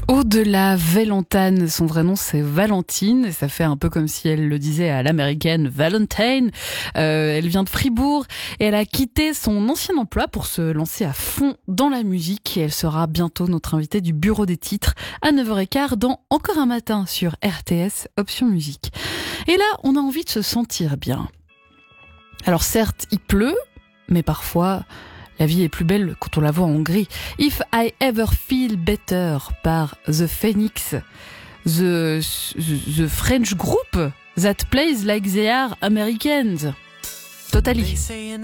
Au-delà, Valentine, son vrai nom c'est Valentine, et ça fait un peu comme si elle le disait à l'américaine Valentine. Elle vient de Fribourg et elle a quitté son ancien emploi pour se lancer à fond dans la musique, et elle sera bientôt notre invitée du bureau des titres à 9h15 dans Encore un matin sur RTS Option Musique. Et là, on a envie de se sentir bien. Alors certes, il pleut, mais parfois la vie est plus belle quand on la voit en gris. If I Ever Feel Better par The Phoenix, the French group that plays like they are Americans. Totally.